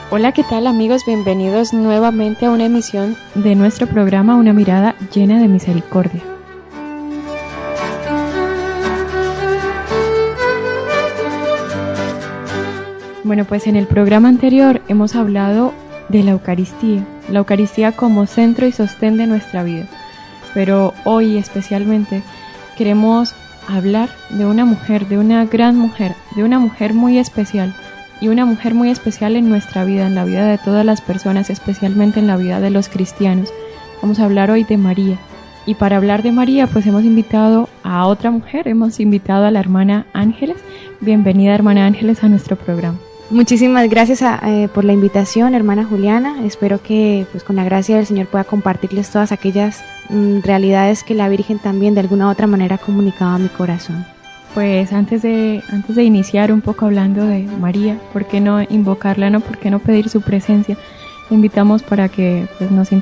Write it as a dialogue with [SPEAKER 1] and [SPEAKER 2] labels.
[SPEAKER 1] Hola, ¿qué tal amigos? Bienvenidos nuevamente a una emisión de nuestro programa Una mirada llena de misericordia. Bueno, pues en el programa anterior hemos hablado de la Eucaristía como centro y sostén de nuestra vida. Pero hoy especialmente queremos hablar de una mujer, de una gran mujer, de una mujer muy especial. Y una mujer muy especial en nuestra vida, en la vida de todas las personas, especialmente en la vida de los cristianos. Vamos a hablar hoy de María. Y para hablar de María, pues hemos invitado a otra mujer, hemos invitado a la hermana Ángeles. Bienvenida, hermana Ángeles, a nuestro programa.
[SPEAKER 2] Muchísimas gracias por la invitación, hermana Juliana. Espero que pues con la gracia del Señor pueda compartirles todas aquellas realidades que la Virgen también de alguna u otra manera ha comunicado a mi corazón.
[SPEAKER 1] Pues antes de iniciar un poco hablando de María, ¿por qué no invocarla, no? ¿Por qué no pedir su presencia? Le invitamos para que pues, nos